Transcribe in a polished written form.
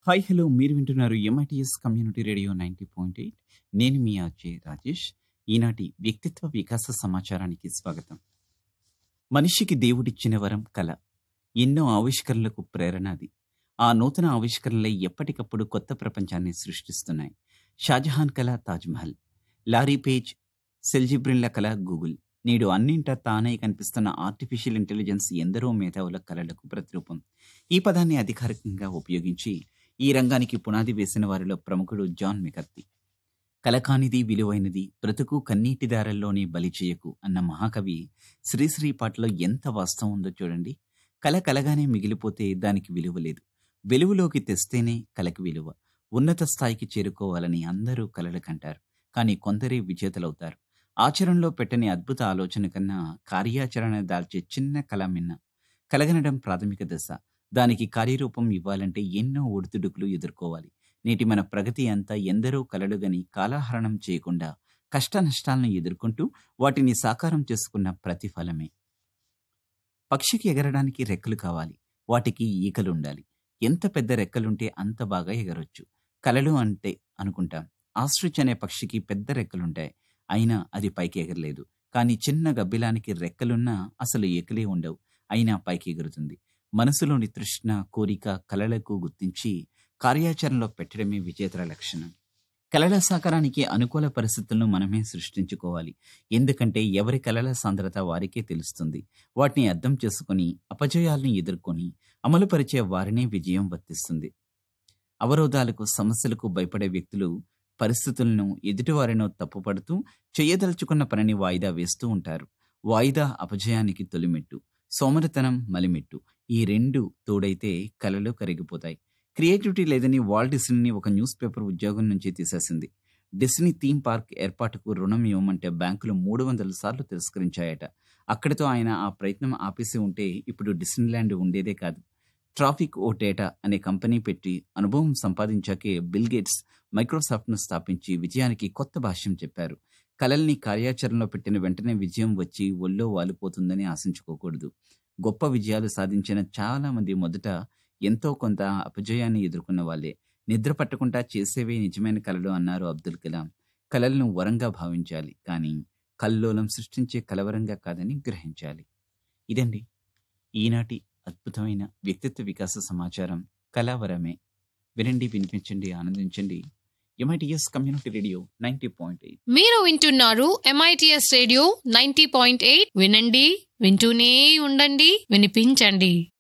Hi hello మీరు వింటున్నారు MITS community radio 90.8. నేను మీ అజయ్ రాజేష్. ఈనాటి వ్యక్తిత్వ వికాస సమాచారానికి స్వాగతం. మనిషికి దేవుడిచ్చిన వరం కళ. ఎన్నో ఆవిష్కరణలకు ప్రేరణ అది. ఆ నూతన ఆవిష్కరణలే ఎప్పటికప్పుడు కొత్త ప్రపంచాన్ని సృష్టిస్తున్నాయి. షాజహాన్ కళ తాజ్మహల్, లారీ పేజ్ సెల్జిబ్రిన్ల కళ గూగుల్. నేడు అన్నింటా తానే కనిపిస్తున్న ఆర్టిఫిషియల్ ఇంటెలిజెన్స్ ఎందరో మేధావుల కళలకు ప్రతిరూపం. ఈ పదాన్ని అధికారికంగా ఉపయోగించి ఈ రంగానికి పునాది వేసిన వారిలో ప్రముఖుడు జాన్ మెకర్తీ. కలకానిది విలువైనది బ్రతుకు కన్నీటి దారల్లోనే బలి చేయకు అన్న మహాకవి శ్రీశ్రీ పాటలో ఎంత వాస్తవం ఉందో చూడండి. కల కలగానే మిగిలిపోతే దానికి విలువ లేదు. వెలుగులోకి తెస్తేనే కలకి విలువ. ఉన్నత స్థాయికి చేరుకోవాలని అందరూ కలలు కంటారు. కానీ కొందరే విజేతలవుతారు. ఆచరణలో పెట్టని అద్భుత ఆలోచన కన్నా కార్యాచరణ దాల్చే చిన్న కళ మిన్న. కలగనడం ప్రాథమిక దశ. దానికి కార్యరూపం ఇవ్వాలంటే ఎన్నో ఒడిదుడుకులు ఎదుర్కోవాలి. నేటి మన ప్రగతి అంతా ఎందరో కలలుగని కాలహరణం చేయకుండా కష్ట నష్టాలను ఎదుర్కొంటూ వాటిని సాకారం చేసుకున్న ప్రతిఫలమే. పక్షికి ఎగరడానికి రెక్కలు కావాలి, వాటికి ఈకలుండాలి. ఎంత పెద్ద రెక్కలుంటే అంత బాగా ఎగరొచ్చు. కలలు అంటే అనుకుంటాం, ఆస్ట్రిచ్ అనే పక్షికి పెద్ద రెక్కలుంటాయి, అయినా అది పైకి ఎగరలేదు. కానీ చిన్న గబ్బిలానికి రెక్కలున్నా అసలు ఈకలే ఉండవు, అయినా పైకి ఎగురుతుంది. మనసులోని తృష్ణ, కోరిక, కలలకు గుర్తించి కార్యాచరణలో పెట్టడమే విజేతల లక్షణం. కలల సాకారానికి అనుకూల పరిస్థితులను మనమే సృష్టించుకోవాలి. ఎందుకంటే ఎవరి కలల సాంద్రత వారికే తెలుస్తుంది. వాటిని అర్థం చేసుకుని అపజయాల్ని ఎదుర్కొని అమలుపరిచే వారినే విజయం వర్తిస్తుంది. అవరోధాలకు, సమస్యలకు భయపడే వ్యక్తులు పరిస్థితులను, ఎదుటివారినో తప్పుపడుతూ చేయదలుచుకున్న పనిని వాయిదా వేస్తూ ఉంటారు. వాయిదా అపజయానికి తొలిమెట్టు, సోమరితనం మలిమెట్టు. ఈ రెండు తోడైతే కలలు కరిగిపోతాయి. క్రియేటివిటీ లేదని వాల్ట్ డిస్నీని ఒక న్యూస్ పేపర్ ఉద్యోగం నుంచి తీసేసింది. డిస్నీ థీమ్ పార్క్ ఏర్పాటుకు రుణం ఇవ్వమంటే బ్యాంకులు 300 సార్లు తిరస్కరించాయట. అక్కడితో ఆయన ఆ ప్రయత్నం ఆపేసి ఉంటే ఇప్పుడు డిస్నీల్యాండ్ ఉండేదే కాదు. ట్రాఫిక్ ఓ డేటా అనే కంపెనీ పెట్టి అనుభవం సంపాదించాకే బిల్ గేట్స్ మైక్రోసాఫ్ట్ను స్థాపించి విజయానికి కొత్త భాష్యం చెప్పారు. కలల్ని కార్యాచరణలో పెట్టిన వెంటనే విజయం వచ్చి ఒళ్ళో వాలిపోతుందని ఆశించుకోకూడదు. గొప్ప విజయాలు సాధించిన చాలా మంది మొదట ఎంతో కొంత అపజయాన్ని ఎదుర్కొన్న వాళ్ళే. నిద్ర పట్టకుండా చేసేవే నిజమైన కలలు అన్నారు అబ్దుల్ కలాం. కలలను వరంగా భావించాలి, కానీ కల్లోలం సృష్టించే కలవరంగా కాదని గ్రహించాలి. ఇదండి ఈనాటి అద్భుతమైన వ్యక్తిత్వ వికాస సమాచారం. కళావరమే. వినండి, వినిపించండి, ఆనందించండి. MITS community radio 90.8. మీరు వింటున్నారు ఎంఐటిఎస్ రేడియో 90.8. వినండి, వింటూనే ఉండండి, వినిపించండి.